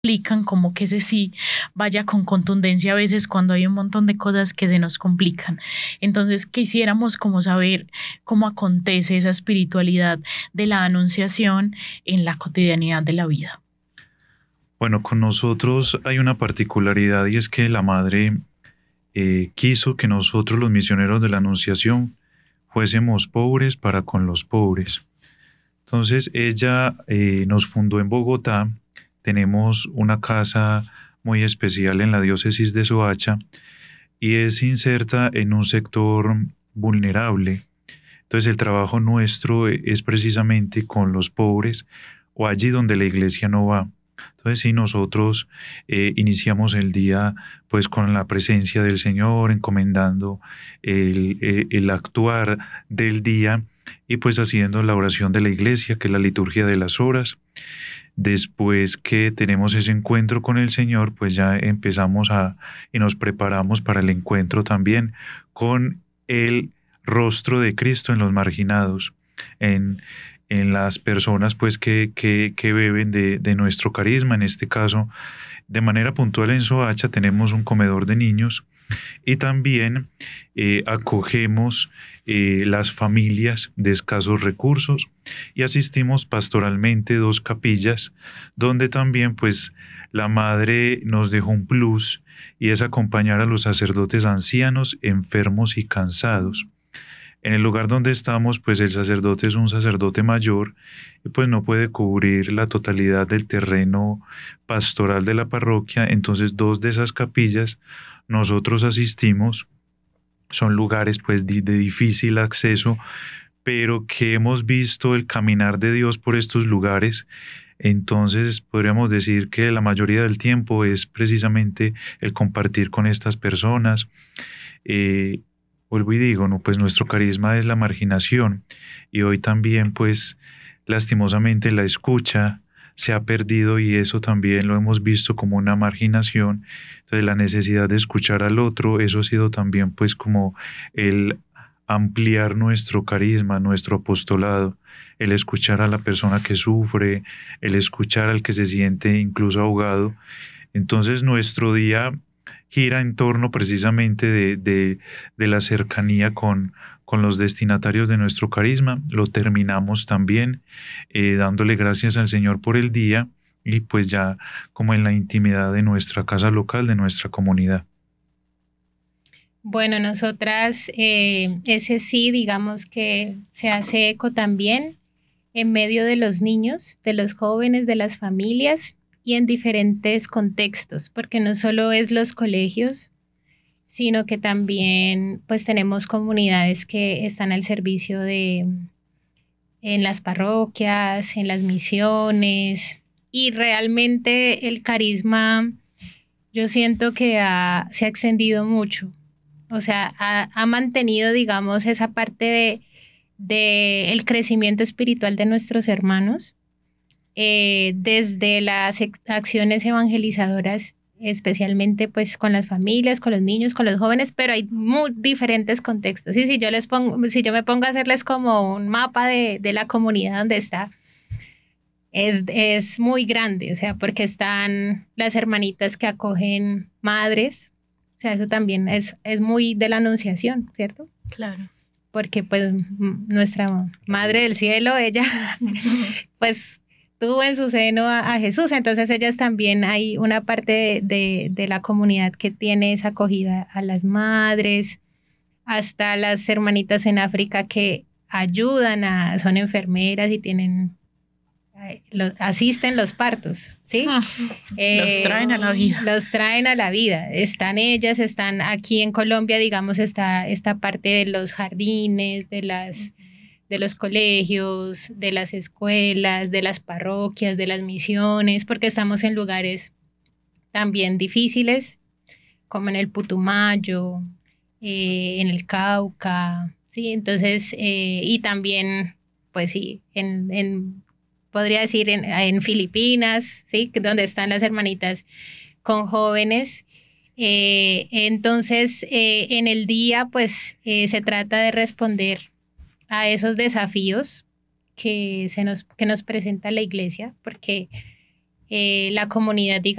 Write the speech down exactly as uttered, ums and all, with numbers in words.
complican, como que ese sí vaya con contundencia a veces cuando hay un montón de cosas que se nos complican. Entonces quisiéramos como saber cómo acontece esa espiritualidad de la anunciación en la cotidianidad de la vida. Bueno, con nosotros hay una particularidad y es que la Madre eh, quiso que nosotros los misioneros de la Anunciación fuésemos pobres para con los pobres. Entonces ella eh, nos fundó en Bogotá, tenemos una casa muy especial en la diócesis de Soacha y es inserta en un sector vulnerable. Entonces el trabajo nuestro es precisamente con los pobres o allí donde la iglesia no va. Entonces sí, nosotros eh, iniciamos el día pues con la presencia del Señor, encomendando el, el, el actuar del día y pues haciendo la oración de la iglesia, que es la liturgia de las horas. Después que tenemos ese encuentro con el Señor, pues ya empezamos a y nos preparamos para el encuentro también con el rostro de Cristo en los marginados, en, en las personas pues que, que, que beben de, de nuestro carisma. En este caso, de manera puntual en Soacha tenemos un comedor de niños y también eh, acogemos eh, las familias de escasos recursos y asistimos pastoralmente dos capillas donde también pues la madre nos dejó un plus y es acompañar a los sacerdotes ancianos, enfermos y cansados. En el lugar donde estamos, pues el sacerdote es un sacerdote mayor y pues no puede cubrir la totalidad del terreno pastoral de la parroquia, entonces dos de esas capillas nosotros asistimos, son lugares pues de, de difícil acceso, pero que hemos visto el caminar de Dios por estos lugares. Entonces podríamos decir que la mayoría del tiempo es precisamente el compartir con estas personas. Eh, Vuelvo y digo, no, pues nuestro carisma es la marginación y hoy también pues lastimosamente la escucha se ha perdido y eso también lo hemos visto como una marginación. Entonces la necesidad de escuchar al otro, eso ha sido también pues como el ampliar nuestro carisma, nuestro apostolado, el escuchar a la persona que sufre, el escuchar al que se siente incluso ahogado. Entonces nuestro día gira en torno precisamente de, de, de la cercanía con, con los destinatarios de nuestro carisma. Lo terminamos también eh, dándole gracias al Señor por el día y pues ya como en la intimidad de nuestra casa local, de nuestra comunidad. Bueno, nosotras, eh, ese sí, digamos que se hace eco también en medio de los niños, de los jóvenes, de las familias y en diferentes contextos, porque no solo es los colegios, sino que también pues tenemos comunidades que están al servicio de en las parroquias, en las misiones y realmente el carisma yo siento que ha, se ha extendido mucho, o sea, ha, ha mantenido, digamos, esa parte de, de el crecimiento espiritual de nuestros hermanos, eh, desde las acciones evangelizadoras, especialmente pues con las familias, con los niños, con los jóvenes, pero hay muy diferentes contextos. Y si yo les pongo, si yo me pongo a hacerles como un mapa de, de la comunidad donde está, es, es muy grande, o sea, porque están las hermanitas que acogen madres, o sea, eso también es, es muy de la anunciación, ¿cierto? Claro. Porque pues nuestra Madre del Cielo, ella pues tuvo en su seno a, a Jesús, entonces ellas también hay una parte de, de, de la comunidad que tiene esa acogida a las madres, hasta las hermanitas en África que ayudan a, son enfermeras y tienen los, asisten los partos, ¿sí? Eh, los traen a la vida. Los traen a la vida. Están ellas, están aquí en Colombia, digamos, está esta parte de los jardines, de las de los colegios, de las escuelas, de las parroquias, de las misiones, porque estamos en lugares también difíciles, como en el Putumayo, eh, en el Cauca, ¿sí? Entonces, eh, y también, pues sí, en, en podría decir en, en Filipinas, ¿sí? Donde están las hermanitas con jóvenes. Eh, entonces, eh, en el día, pues eh, se trata de responder a esos desafíos que, se nos, que nos presenta la iglesia, porque eh, la comunidad, digamos,